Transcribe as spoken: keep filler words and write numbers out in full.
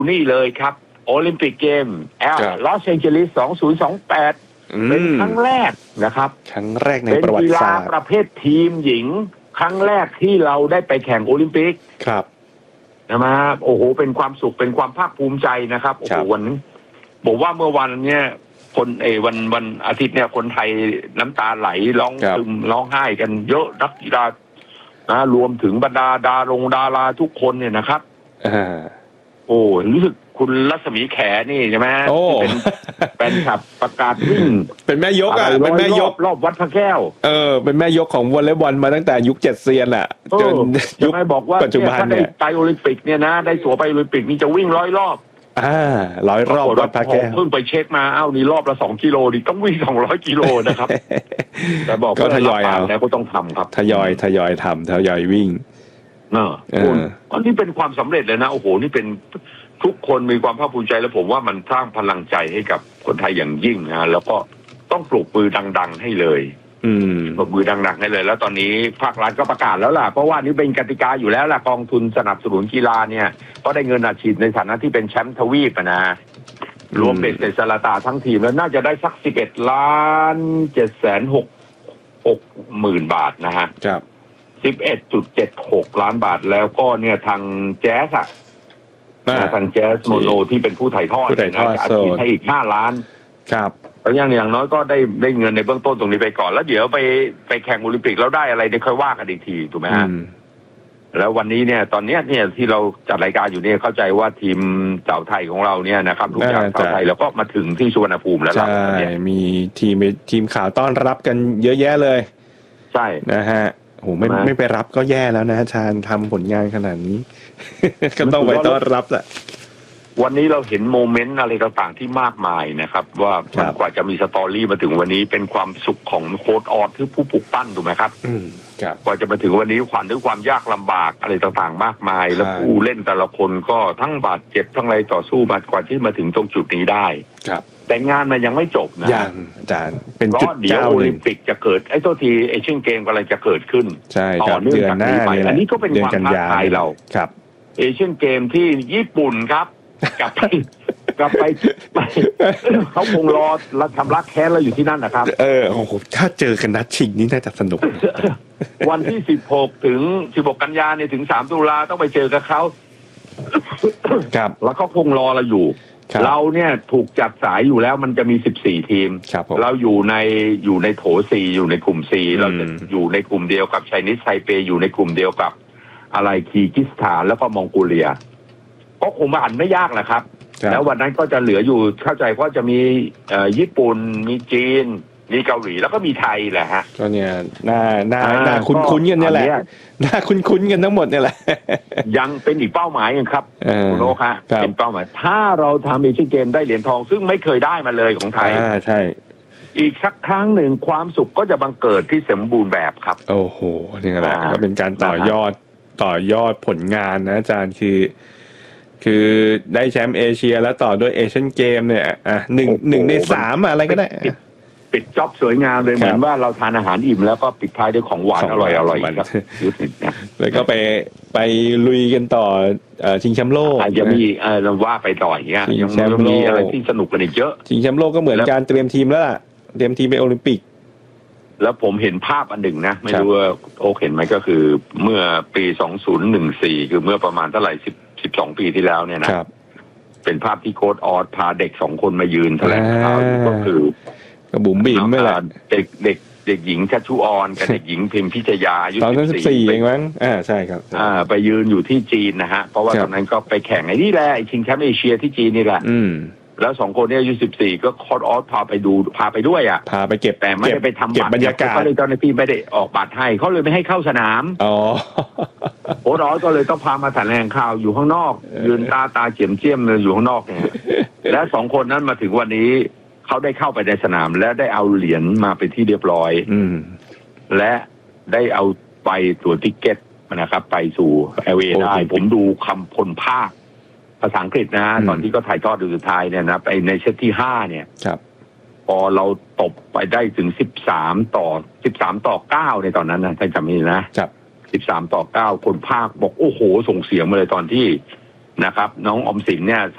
นี่เลยครับโอลิมปิกเกมแอลลอสแองเจลิสสองพันยี่สิบแปดเป็นครั้งแรกนะครับครั้งแรกในประวัติศาสตร์เป็นกีฬาประเภททีมหญิงครั้งแรกที่เราได้ไปแข่งโอลิมปิกครับนะครับโอ้โหเป็นความสุขเป็นความภาคภูมิใจนะครับโอ้โหวันนี้บอกว่าเมื่อวันเนี้ยคนเอวันวันอาทิตย์เนี่ยคนไทยน้ำตาไหลร้องซึมร้องไห้กันเยอะนักกีฬานะรวมถึงบรรดาดารงดาราทุกคนเนี่ยนะครับโอ้รู้สึกคุณรัศมีแขนี่ใช่ไหมที่เป็นแฟนคลับประกาศวิ่งเป็นแม่ยกอ่ะเป็นแม่ยกรอบวัดพระแก้วเออเป็นแม่ยกของวอลเลย์บอลมาตั้งแต่ยุคเจ็ดเซียนอ่ะจนยุคบอกว่าปัจจุบันเนี่ยไปโอลิมปิกเนี่ยนะได้ตั๋วไปโอลิมปิกนี่จะวิ่งร้อยรอบอ่าร้อยรอบวัดพระแก้วเพิ่งไปเช็คมาเอ้านี่รอบละสองกิโลดิต้องวิ่งสองร้อยกิโลนะครับแต่บอกก็ทยอยเอาแล้วก็ต้องทำครับทยอยทยอยทำทยอยวิ่งเอออันนี้เป็นความสำเร็จเลยนะโอ้โหนี่เป็นทุกคนมีความภาคภูมิใจแล้วผมว่ามันสร้างพลังใจให้กับคนไทยอย่างยิ่งนะแล้วก็ต้องปลุกมือดังๆให้เลยอืมปลุกมือดังๆให้เลยแล้วตอนนี้ภาครัฐก็ประกาศแล้วล่ะเพราะว่านี่เป็นกติกาอยู่แล้วล่ะกองทุนสนับสนุนกีฬาเนี่ยก็ได้เงินอัดฉีดในฐานะที่เป็นแชมป์ทวีปนะรวมเป็นเศษสลาตาทั้งทีมแล้วน่าจะได้สักสิบเอ็ดล้านเจ็ดแสนหกหกหมื่นบาทนะฮะครับสิบเอ็ดจุดเจ็ดหกล้านบาทแล้วก็เนี่ยทางแจ๊สอะทางแจ๊สโมโนที่เป็นผู้ถ่ายทอดนะอาชีพให้อีกห้าล้านครับแล้วอย่างอย่างน้อยก็ได้ได้เงินในเบื้องต้นตรงนี้ไปก่อนแล้วเดี๋ยวไปไปแข่งโอลิมปิกแล้วได้อะไรเดี๋ยวค่อยว่ากันอีกทีถูกไหมฮะแล้ววันนี้เนี่ยตอนเนี้ยเนี่ยที่เราจัดรายการอยู่เนี่ยเข้าใจว่าทีมสาวไทยของเราเนี่ยนะครับลูกยางสาวไทยแล้วก็มาถึงที่สุวรรณภูมิแล้วใช่มีทีมทีมข่าวต้อนรับกันเยอะแยะเลยใช่นะฮะโหไม่ไม่ไปรับก็แย่แล้วนะชาญทำผลงานขนาดนี้ก็ต้องไปต้อนรับแหละวันนี้เราเห็นโมเมนต์อะไรต่างๆที่มากมายนะครับว่ากว่าจะมีสตอรี่มาถึงวันนี้เป็นความสุขของโค้ชออสที่ผู้ปลุกปั้นถูกไหมครับกว่าจะมาถึงวันนี้ความด้วยความยากลำบากอะไรต่างๆมากมายแล้วผู้เล่นแต่ละคนก็ทั้งบาดเจ็บทั้งอะไรต่อสู้มากว่าที่มาถึงตรงจุดนี้ได้แต่งานมันยังไม่จบนะยังอาจารย์เป็นจุดเดี๋ยวโอลิมปิกจะเกิดไอ้ตัวทีเอเชียนเกมอะไรจะเกิดขึ้นต่อเนื่องจากนี้ไปอันนี้ก็เป็นความท้าทายเราครับเอเชียนเกมที่ญี่ปุ่นครับกลับไปกลับไปไปเขาคงรอเราทำรักแค้นเราอยู่ที่นั่นนะครับเออโอ้โหถ้าเจอกันนัดชิงนี่น่าจะสนุกวันที่สิบหกถึงสิบหกกันยาเนี่ยถึงสามตุลาต้องไปเจอกับเขาครับแล้วเขาคงรอเราอยู่เราเนี่ยถูกจัดสายอยู่แล้วมันจะมีสิบสี่ทีมเราอยู่ในอยู่ในโถสี่อยู่ในกลุ่มสี่เราจะอยู่ในกลุ่มเดียวกับไชนีสไทเปอยู่ในกลุ่มเดียวกับอะไรคีร์กิสถานแล้วก็มองโกเลียก็คงมาอ่านไม่ยากแหละครับแล้ววันนั้นก็จะเหลืออยู่เข้าใจว่าจะมีญี่ปุ่นมีจีนมีเกาหลีแล้วก็มีไทยแหละฮะก็เนี่ยหน้าหน้าหน้าคุ้นๆกันเนี่ยแหละหน้าคุ้นๆกันทั้งหมดเนี่ยแหละยังเป็นอีกเป้าหมายนึงครับคุณโลคะเป็นเป้าหมายถ้าเราทำเอเชียนเกมได้เหรียญทองซึ่งไม่เคยได้มาเลยของไทยอ่าใช่อีกสักครั้งหนึ่งความสุขก็จะบังเกิดที่สมบูรณ์แบบครับโอ้โหนี่แหละก็เป็นการต่อยอดต่อยอดผลงานนะอาจารย์คือคือได้แชมป์เอเชียแล้วต่อด้วยเอเชียนเกมเนี่ยอ่ะหนึ่งหนึ่งในสามอะไรก็ได้ปิดจ็อบสวยงามเลยเหมือนว่าเราทานอาหารอิ่มแล้วก็ปิดท้ายด้วยของหวานอร่อยอร่อยครับแล้วก็ไปไปลุยกันต่อชิงแชมป์โลกอาจจะมีเราว่าไปต่ออย่างเงี้ยยังมีอะไรที่สนุกกันอีกเยอะชิงแชมป์โลกก็เหมือนการเตรียมทีมแล้วล่ะเตรียมทีมไปโอลิมปิกแล้วผมเห็นภาพอันหนึ่งนะไม่รู้ว่าโอ๊คเห็นไหมก็คือเมื่อปีสองพันสิบสี่คือเมื่อประมาณเท่าไหร่สิบสิบสองปีที่แล้วเนี่ยนะเป็นภาพที่โค้ชออสพาเด็กสองคนมายืนแถลงข่าวก็คือกระบุ๋มบิ่มไม่ละเด็กเด็กเด็กหญิงชัชชุออนกับเด็กหญิงพิมพิชยาอายุสิบสี่เองมั้งอ่าใช่ครับอ่าไปยืนอยู่ที่จีนนะฮะเพราะว่าตอนนั้นก็ไปแข่งไอ้นี่แหละไอ้ชิงแชมป์เอเชียที่จีนนี่แหละอืมแล้วสองคนนี้อายุสิบสี่ก็โค้ชออสพาไปดูพาไปด้วยอ่ะพาไปเก็บแต่ไม่ได้ไปทำบัตรบรรยากาศก็เลยตอนนี้พี่ไม่ได้ออกบัตรให้เขาเลยไม่ให้เข้าสนามอ๋อโค้ชออสก็เลยต้องพามาแถลงข่าวอยู่ข้างนอกยืนตาตาเจียมเจียมเลยอยู่ข้างนอกเนี่ยและสองคนนั้นมาถึงวันนี้เขาได้เข้าไปในสนามและได้เอาเหรียญมาเป็นที่เรียบร้อยและได้เอาไปตัวติ๊กเก็ตนะครับไปสู่ แอล เอ ได้ผมดูคำพลภาคภาษาอังกฤษนะตอนที่ก็ถ่ายทอดดูสุดท้ายเนี่ยนะไปในเซตที่ห้าเนี่ยพอเราตบไปได้ถึงสิบสามต่อสิบสามต่อเก้าในตอนนั้นนะถ้าจำไม่ผิดนะสิบสามต่อเก้าคนภาคบอกโอ้โหส่งเสียงมาเลยตอนที่นะครับน้องออมสินเนี่ย